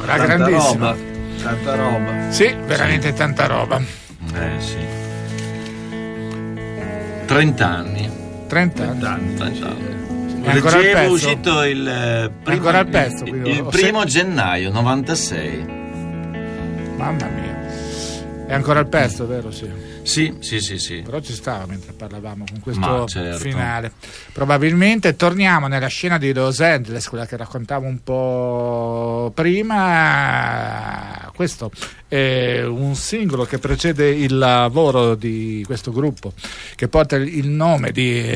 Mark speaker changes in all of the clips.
Speaker 1: grandissima.
Speaker 2: Tanta roba.
Speaker 1: Sì, veramente tanta roba.
Speaker 2: Sì. 30 anni.
Speaker 1: 30 anni.
Speaker 2: È
Speaker 1: ancora al pezzo?
Speaker 2: È uscito il primo gennaio 96.
Speaker 1: Mamma mia. È ancora al pezzo, vero? Sì.
Speaker 2: Sì.
Speaker 1: Però ci stava mentre parlavamo con questo
Speaker 2: certo.
Speaker 1: finale. Probabilmente torniamo nella scena di Los Angeles, quella che raccontavo un po' prima. Questo è un singolo che precede il lavoro di questo gruppo, che porta il nome di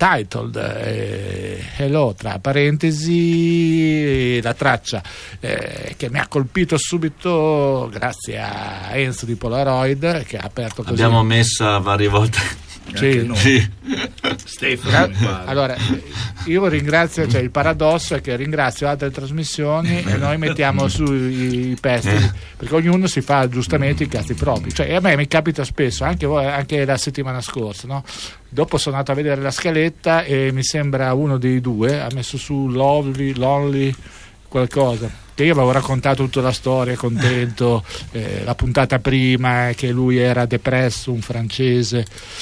Speaker 1: Untitled, Hello, tra parentesi, la traccia che mi ha colpito subito grazie a Enzo di Polaroid, che ha aperto così.
Speaker 2: Abbiamo messa varie volte.
Speaker 1: Sì.
Speaker 2: Stefano.
Speaker 1: Allora, io ringrazio, il paradosso è che ringrazio altre trasmissioni e noi mettiamo su i pezzi, perché ognuno si fa giustamente i cazzi propri. A me mi capita spesso, anche la settimana scorsa, no? Dopo sono andato a vedere la scaletta e mi sembra uno dei due ha messo su Lonely qualcosa, che io avevo raccontato tutta la storia, contento, la puntata prima, che lui era depresso, un francese,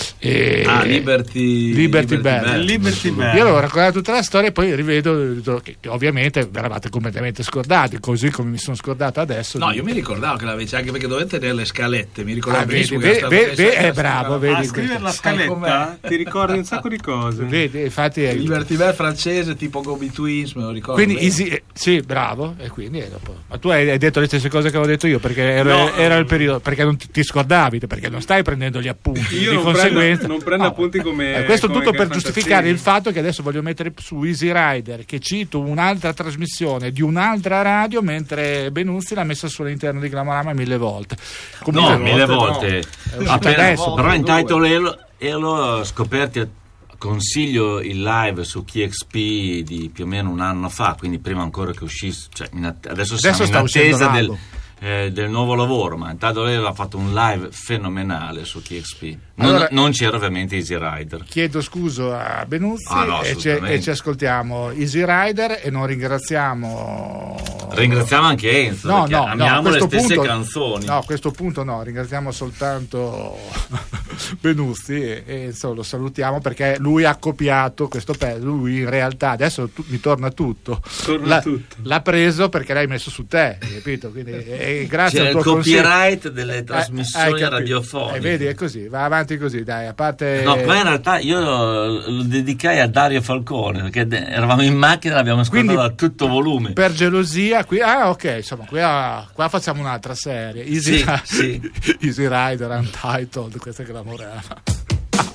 Speaker 2: Liberty Bell.
Speaker 1: Io avevo raccontato tutta la storia e poi rivedo che ovviamente ve l'avete completamente scordati, così come mi sono scordato adesso.
Speaker 3: No, io mi ricordavo che l'avevi, anche perché dovete tenere le scalette, mi ricordavo benissimo
Speaker 1: è bravo, vedi,
Speaker 4: scrivere la scaletta ti ricordi un sacco di cose.
Speaker 1: Vedi, infatti è
Speaker 3: Liberty Bell francese, tipo Go Betweens, me lo ricordo.
Speaker 1: Quindi sì, bravo, e quindi ma tu hai detto le stesse cose che avevo detto io, perché era il periodo, perché non ti scordavi, perché non stai prendendo gli appunti,
Speaker 4: io
Speaker 1: di conseguenza
Speaker 4: non prendo appunti come
Speaker 1: questo
Speaker 4: come
Speaker 1: tutto per
Speaker 4: Fantasini.
Speaker 1: giustificare il fatto che adesso voglio mettere su Easy Rider, che cito un'altra trasmissione di un'altra radio, mentre Benuzzi l'ha messa sull'interno di Glamorama 1000 volte.
Speaker 2: Comunque, 1000 volte.
Speaker 1: Adesso,
Speaker 2: però in title l'ho scoperti. Consiglio il live su KXP di più o meno un anno fa, quindi prima ancora che uscisse, adesso siamo in attesa del nuovo lavoro, ma intanto lei ha fatto un live fenomenale su KXP. Non c'era ovviamente Easy Rider.
Speaker 1: Chiedo scusa a Benuzzi e ci ascoltiamo Easy Rider e non ringraziamo
Speaker 2: anche Enzo, amiamo le stesse canzoni.
Speaker 1: No, a questo punto no, ringraziamo soltanto Benuzzi e Enzo lo salutiamo, perché lui ha copiato questo pezzo, lui in realtà adesso mi torna tutto. L'ha preso perché l'hai messo su te, capito? Quindi grazie al tuo
Speaker 2: copyright delle trasmissioni radiofoniche.
Speaker 1: Vedi, è così, va avanti così, dai, a parte.
Speaker 2: No, poi in realtà io lo dedicai a Dario Falcone, perché eravamo in macchina e l'abbiamo ascoltato a tutto volume.
Speaker 1: Per gelosia, qui, ok, insomma, qua facciamo un'altra serie. Easy Rider, Untitled, questa è Glamorama.